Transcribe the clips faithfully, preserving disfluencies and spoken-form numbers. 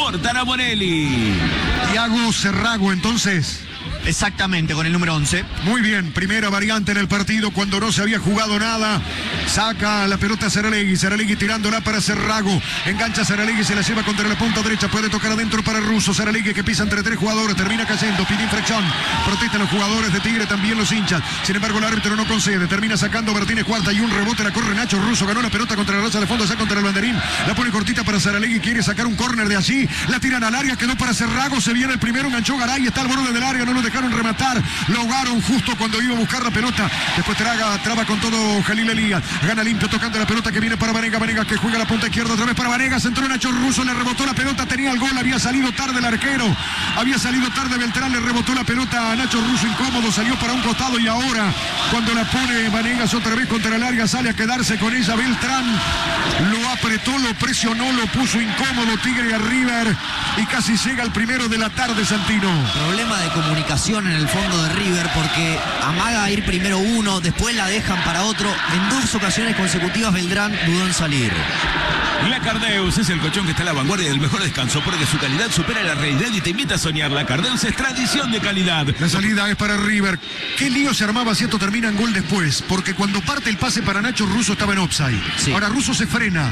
por Taraborelli. Thiago Serrago, entonces. Exactamente, con el número once. Muy bien, primera variante en el partido cuando no se había jugado nada. Saca la pelota Saralegui, Saralegui tirándola para Serrago. Engancha Saralegui, se la lleva contra la punta derecha. Puede tocar adentro para Russo. Saralegui que pisa entre tres jugadores, termina cayendo, pide infracción. Protestan los jugadores de Tigre, también los hinchas. Sin embargo, el árbitro no concede. Termina sacando Martínez Cuarta y un rebote. La corre Nacho Russo. Ganó la pelota contra la raza de fondo, saca contra el banderín. La pone cortita para Saralegui. Quiere sacar un córner de allí. La tiran al área, quedó para Serrago. Se viene el primero, enganchó Garay. Está al borde del área, no lo dejaron rematar. Lo ahogaron justo cuando iba a buscar la pelota. Después traga, traba con todo Jalil Elías. Gana limpio tocando la pelota que viene para Vanegas. Vanegas que juega la punta izquierda otra vez para Vanegas. Entró Nacho Russo, le rebotó la pelota. Tenía el gol, había salido tarde el arquero. Había salido tarde Beltrán, le rebotó la pelota a Nacho Russo incómodo. Salió para un costado y ahora cuando la pone Vanegas otra vez contra el área sale a quedarse con ella Beltrán. Lo apretó, lo presionó, lo puso incómodo Tigre a River. Y casi llega el primero de la tarde, Santino. Problema de comunicación en el fondo de River porque amaga a ir primero uno, después la dejan para otro. En dos ocasiones consecutivas Beltrán dudó en salir. La Cardeus es el colchón que está a la vanguardia del mejor descanso porque su calidad supera la realidad y te invita a soñar. La Cardeus es tradición de calidad. La salida es para River. ¿Qué lío se armaba si esto termina en gol después? Porque cuando parte el pase para Nacho, Russo estaba en offside. Sí. Ahora Russo se frena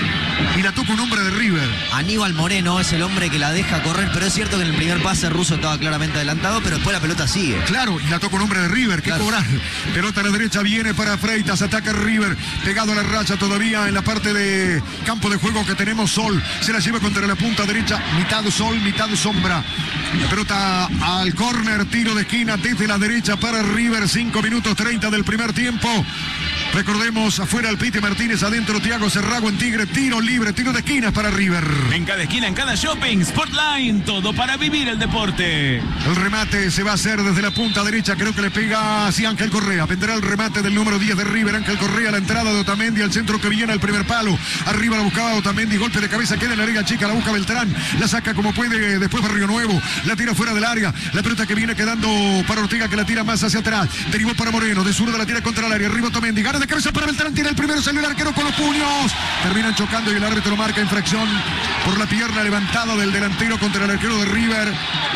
y la toca un hombre de River. Aníbal Moreno es el hombre que la deja correr, pero es cierto que en el primer pase Russo estaba claramente adelantado, pero después la pelota sigue. Claro, y la toca un hombre de River. ¿Qué claro. cobrar? Pelota a la derecha viene para Freitas, ataca River, pegado a la raya todavía en la parte de campo de juego que tenemos Sol. Se la lleva contra la punta derecha, mitad sol, mitad sombra. La pelota al córner, tiro de esquina desde la derecha para River. cinco minutos treinta del primer tiempo. Recordemos, afuera el Pite Martínez, adentro Thiago Serrago en Tigre, tiro libre, tiro de esquina para River. En cada esquina, en cada shopping, Sportline, todo para vivir el deporte. El remate se va a hacer desde la punta derecha, creo que le pega así Ángel Correa. Vendrá el remate del número diez de River, Ángel Correa, la entrada de Otamendi, al centro que viene al primer palo. Arriba la buscaba Otamendi, golpe de cabeza, queda en la liga chica, la busca Beltrán, la saca como puede, después Barrio Nuevo, la tira fuera del área, la pelota que viene quedando para Ortega que la tira más hacia atrás, derivó para Moreno, de zurda la tira contra el área, arriba Otamendi, gana de cabeza para Beltrán, tira el primero, salió el arquero con los puños, terminan chocando y el árbitro marca infracción por la pierna levantada del delantero contra el arquero de River.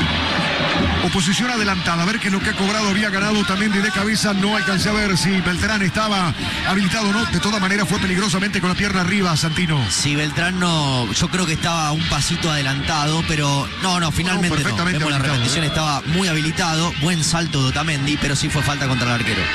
Oposición adelantada, a ver qué es lo que ha cobrado, había ganado también de cabeza, no alcancé a ver si Beltrán estaba habilitado o no, de todas maneras fue peligrosamente con la pierna arriba, Santino. Sí, Beltrán no, yo creo que estaba un pasito adelantado, pero no, no, finalmente no, no. Vemos la repetición, ¿eh? Estaba muy habilitado, buen salto de Otamendi, pero sí fue falta contra el arquero.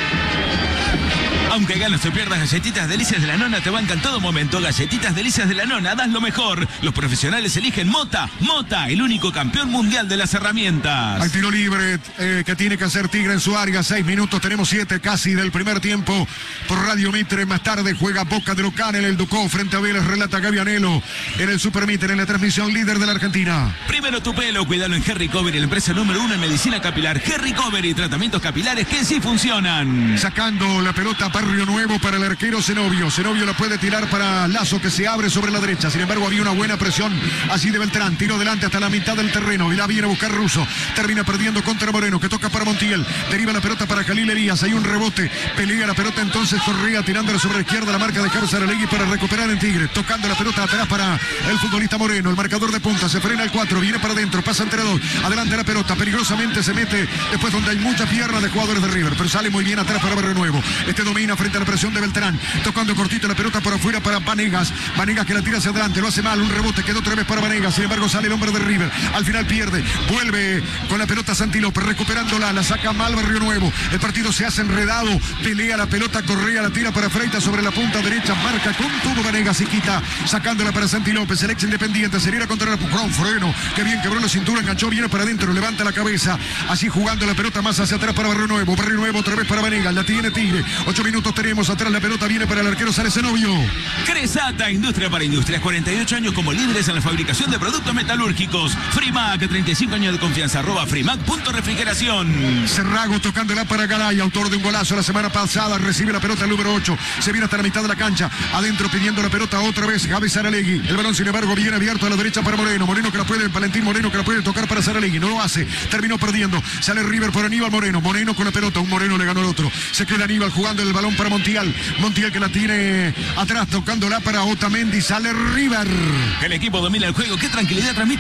Aunque ganas o pierdas, Galletitas Delicias de la Nona te bancan todo momento. Galletitas Delicias de la Nona, das lo mejor. Los profesionales eligen Mota. Mota, el único campeón mundial de las herramientas. Al tiro libre eh, que tiene que hacer Tigre en su área. Seis minutos, tenemos siete casi del primer tiempo. Por Radio Mitre, más tarde juega Boca de local en el Ducó frente a Vélez. Relata Gaby Anelo en el Super Mitre, en la transmisión líder de la Argentina. Primero tu pelo, cuídalo en Harry Covery, la empresa número uno en medicina capilar. Harry Covery, tratamientos capilares que sí funcionan. Sacando la pelota Barrio Nuevo para el arquero Zenobio. Zenobio la puede tirar para Lazo que se abre sobre la derecha. Sin embargo, había una buena presión así de Beltrán. Tiro delante hasta la mitad del terreno. Y la viene a buscar Russo. Termina perdiendo contra Moreno que toca para Montiel. Deriva la pelota para Jalil Elías. Hay un rebote. Pelea la pelota entonces Correa tirándola sobre la izquierda. La marca de Carlos Saralegui para recuperar en Tigre. Tocando la pelota atrás para el futbolista Moreno. El marcador de punta. Se frena el cuatro. Viene para adentro. Pasa entre dos. Adelante la pelota. Peligrosamente se mete después donde hay mucha pierna de jugadores de River. Pero sale muy bien atrás para Barrio Nuevo. Este domina frente a la presión de Beltrán, tocando cortito la pelota por afuera para Vanegas, Vanegas que la tira hacia adelante, lo hace mal, un rebote, quedó otra vez para Vanegas, sin embargo sale el hombre de River, al final pierde, vuelve con la pelota Santi López, recuperándola, la saca mal Barrio Nuevo, el partido se hace enredado, pelea la pelota, Correa la tira para Freitas sobre la punta derecha, marca con todo Vanegas y quita, sacándola para Santi López, el ex Independiente, se viene contra el empujón, freno, que bien quebró la cintura, enganchó, viene para adentro, levanta la cabeza, así jugando la pelota más hacia atrás para Barrio Nuevo, Barrio Nuevo otra vez para Vanegas, la tiene Tigre, ocho minutos tenemos atrás. La pelota viene para el arquero, sale Zenobio. Cresata, industria para industrias, cuarenta y ocho años como líderes en la fabricación de productos metalúrgicos. Frimac, treinta y cinco años de confianza, arroba Frimac punto refrigeración. Serrago tocándola para Garay, autor de un golazo la semana pasada, recibe la pelota el número ocho, se viene hasta la mitad de la cancha, adentro pidiendo la pelota otra vez, Javi Saralegui. El balón sin embargo viene abierto a la derecha para Moreno, Moreno que la puede, Valentín Moreno que la puede tocar para Saralegui, no lo hace, terminó perdiendo, sale River por Aníbal Moreno, Moreno con la pelota, un Moreno le ganó al otro, se queda Aníbal jugando el balón para Montiel. Montiel que la tiene atrás, tocándola para Otamendi, sale River. El equipo domina el juego, qué tranquilidad transmite